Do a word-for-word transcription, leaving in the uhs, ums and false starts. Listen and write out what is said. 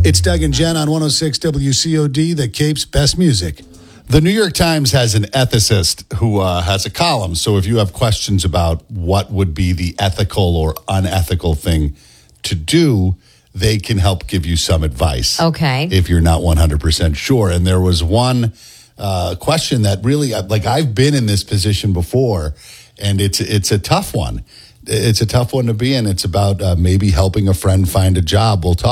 It's Doug and Jen on one oh six W C O D, the Cape's best music. The New York Times has an ethicist who uh, has a column. So if you have questions about what would be the ethical or unethical thing to do, they can help give you some advice. Okay. If you're not one hundred percent sure. And there was one uh, question that really, like I've been in this position before, and it's it's a tough one. It's a tough one to be in. It's about uh, maybe helping a friend find a job. We'll talk.